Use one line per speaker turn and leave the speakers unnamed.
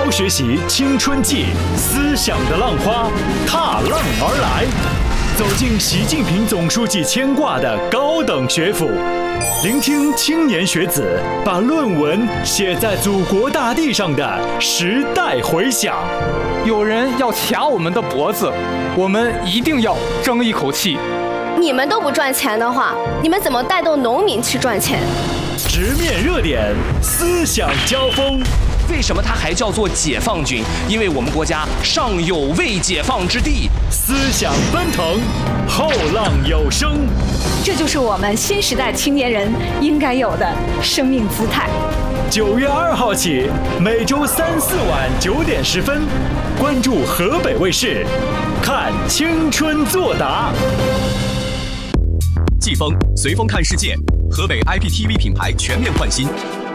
高学习青春季，思想的浪花踏浪而来，走进习近平总书记牵挂的高等学府，聆听青年学子把论文写在祖国大地上的时代回响。
有人要卡我们的脖子，我们一定要争一口气。
你们都不赚钱的话，你们怎么带动农民去赚钱？
直面热点，思想交锋。
为什么它还叫做解放军？因为我们国家尚有未解放之地。
思想奔腾，后浪有声。
这就是我们新时代青年人应该有的生命姿态。
9月2号起，每周3、4晚9点10分，关注河北卫视，看青春作答。
季风随风看世界，河北 IPTV 品牌全面换新，